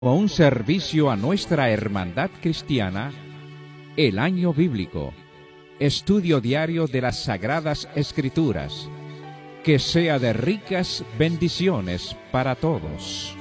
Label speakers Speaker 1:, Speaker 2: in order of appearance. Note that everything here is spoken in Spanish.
Speaker 1: como un servicio a nuestra hermandad cristiana, el Año Bíblico, estudio diario de las Sagradas Escrituras, que sea de ricas bendiciones para todos.